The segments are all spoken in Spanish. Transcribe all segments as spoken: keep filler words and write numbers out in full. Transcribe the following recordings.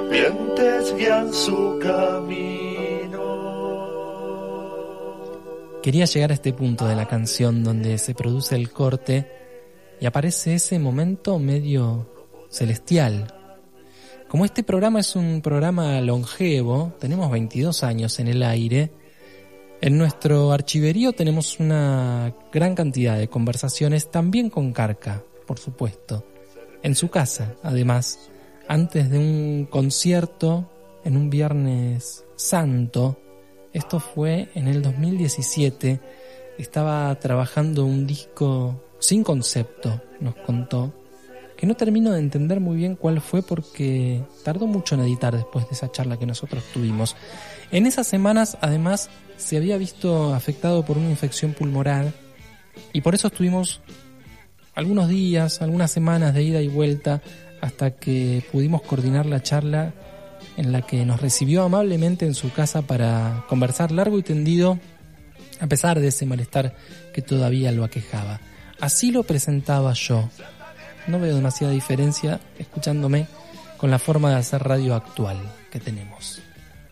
serpientes guían su camino. Quería llegar a este punto de la canción donde se produce el corte y aparece ese momento medio celestial. Como este programa es un programa longevo, tenemos veintidós años en el aire, en nuestro archiverío tenemos una gran cantidad de conversaciones, también con Carca, por supuesto. En su casa, además, antes de un concierto, en un Viernes Santo, esto fue en el dos mil diecisiete, estaba trabajando un disco sin concepto, nos contó, que no termino de entender muy bien cuál fue porque tardó mucho en editar después de esa charla que nosotros tuvimos. En esas semanas, además, se había visto afectado por una infección pulmonar y por eso estuvimos algunos días, algunas semanas de ida y vuelta hasta que pudimos coordinar la charla en la que nos recibió amablemente en su casa para conversar largo y tendido a pesar de ese malestar que todavía lo aquejaba. Así lo presentaba yo. No veo demasiada diferencia escuchándome con la forma de hacer radio actual que tenemos.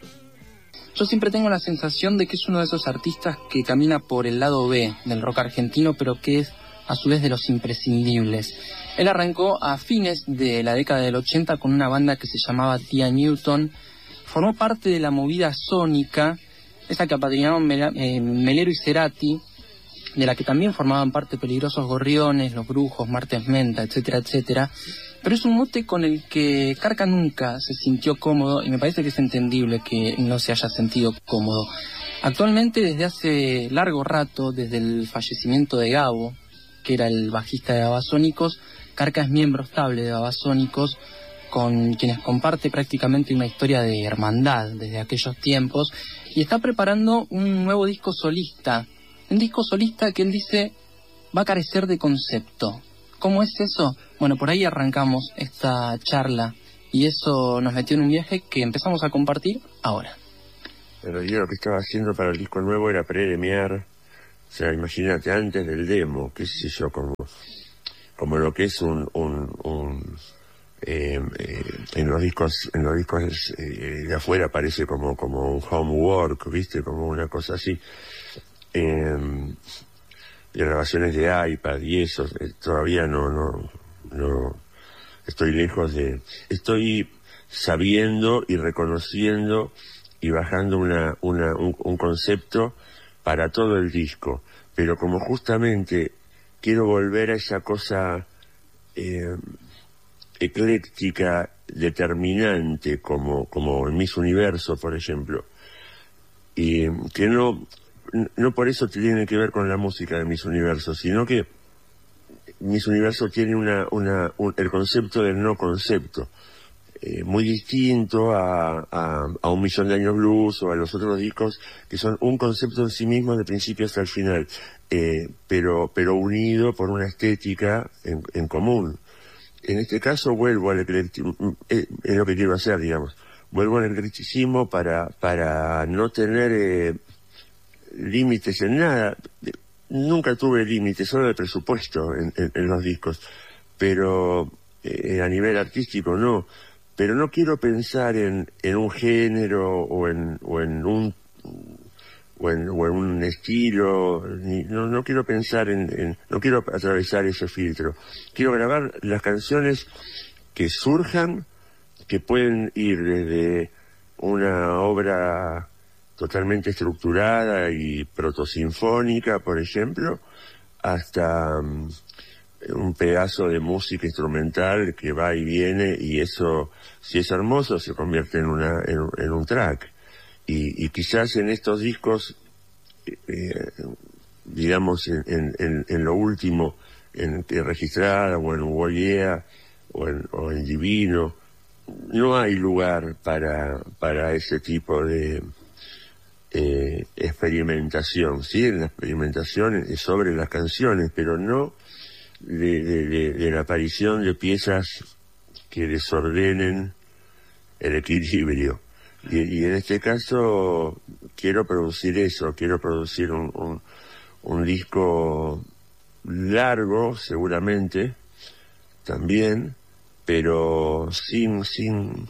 Yo siempre tengo la sensación de que es uno de esos artistas que camina por el lado B del rock argentino, pero que es a su vez de los imprescindibles. Él arrancó a fines de la década del ochenta con una banda que se llamaba Tía Newton. Formó parte de la movida sónica, esa que apadrinaron Melero y Cerati, de la que también formaban parte Peligrosos Gorriones, Los Brujos, Martes Menta, etcétera, etcétera. Pero es un mote con el que Carca nunca se sintió cómodo y me parece que es entendible que no se haya sentido cómodo. Actualmente, desde hace largo rato, desde el fallecimiento de Gabo, que era el bajista de Babasónicos, Carca es miembro estable de Babasónicos, con quienes comparte prácticamente una historia de hermandad desde aquellos tiempos, y está preparando un nuevo disco solista. Un disco solista que él dice va a carecer de concepto. ¿Cómo es eso? Bueno, por ahí arrancamos esta charla y eso nos metió en un viaje que empezamos a compartir ahora. Pero yo lo que estaba haciendo para el disco nuevo era premiar, o sea, imagínate, antes del demo, qué sé yo, como, como lo que es un... un, un eh, eh, en los discos en los discos eh, de afuera parece como, como un homework, ¿viste? Como una cosa así. Eh, de grabaciones de iPad y eso, eh, todavía no, no, no, estoy lejos de, estoy sabiendo y reconociendo y bajando una, una, un, un concepto para todo el disco, pero como justamente quiero volver a esa cosa eh, ecléctica, determinante, como, como en Miss Universo, por ejemplo, y que no, no por eso tiene que ver con la música de Miss Universo, sino que Miss Universo tiene una, una, un, el concepto del no concepto, eh, muy distinto a, a, a Un Millón de Años Blues o a los otros discos que son un concepto en sí mismo de principio hasta el final, eh, pero, pero unido por una estética en, en común. En este caso vuelvo al eclecticismo, es, es lo que quiero hacer, digamos, vuelvo al eclecticismo para, para no tener eh, límites en nada. Nunca tuve límites, solo de presupuesto en, en, en los discos, pero eh, a nivel artístico no. Pero no quiero pensar en, en un género o en, o en un o en, o en un estilo, ni, no, no quiero pensar en, en, no quiero atravesar ese filtro. Quiero grabar las canciones que surjan, que pueden ir desde una obra totalmente estructurada y protosinfónica, por ejemplo, hasta um, un pedazo de música instrumental que va y viene, y eso, si es hermoso, se convierte en una en, en un track. Y, y quizás en estos discos, eh, digamos, en, en, en lo último, en Registrada, o en Ugoyea, o en, o en Divino, no hay lugar para, para ese tipo de eh, experimentación. Sí, en la experimentación es sobre las canciones, pero no de, de, de, de la aparición de piezas que desordenen el equilibrio. Y, y en este caso quiero producir eso, quiero producir un, un, un disco largo, seguramente, también, pero sin, sin,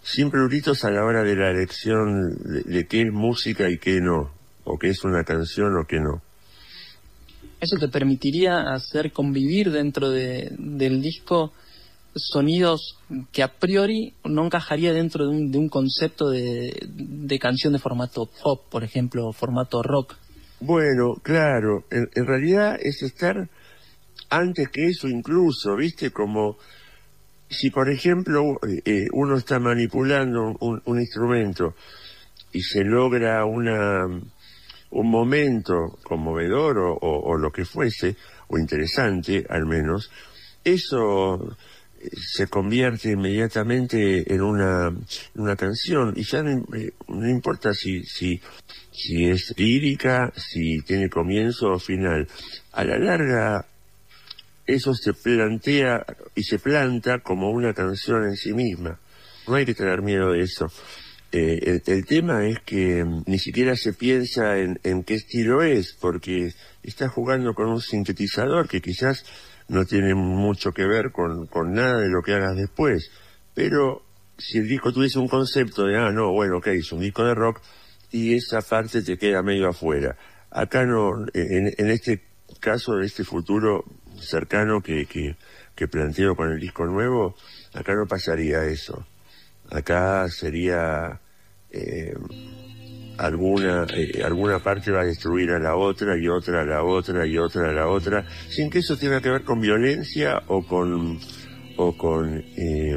sin pruritos a la hora de la elección de, de qué es música y qué no, o qué es una canción o qué no. ¿Eso te permitiría hacer convivir dentro de, del disco sonidos que a priori no encajaría dentro de un, de un concepto de, de canción de formato pop, por ejemplo, o formato rock? Bueno, claro, en, en realidad es estar antes que eso incluso, ¿viste? Como si, por ejemplo, eh, uno está manipulando un, un instrumento y se logra una un momento conmovedor o, o, o lo que fuese, o interesante al menos, eso se convierte inmediatamente en una, en una canción, y ya no, eh, no importa si, si, si es lírica, si tiene comienzo o final. A la larga, eso se plantea y se planta como una canción en sí misma. No hay que tener miedo de eso. Eh, el, el tema es que um, ni siquiera se piensa en, en qué estilo es, porque está jugando con un sintetizador que quizás no tiene mucho que ver con, con nada de lo que hagas después. Pero si el disco tuviese un concepto de, ah, no, bueno, ok, es un disco de rock, y esa parte te queda medio afuera. Acá no, en, en este caso, de este futuro cercano que, que, que planteo con el disco nuevo, acá no pasaría eso. Acá sería eh, alguna eh, alguna parte va a destruir a la otra y otra a la otra y otra a la otra, sin que eso tenga que ver con violencia o con o con eh,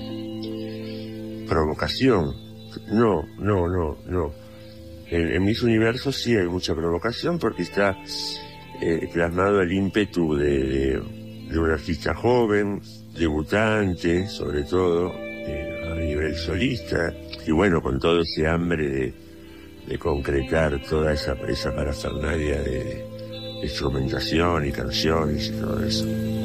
provocación. No, no, no, no. En, en mis universos sí hay mucha provocación porque está eh, plasmado el ímpetu de, de, de un artista joven, debutante, sobre todo, eh, a nivel solista, y bueno, con todo ese hambre de, de concretar toda esa, esa parafernalia de, de instrumentación y canciones y todo eso.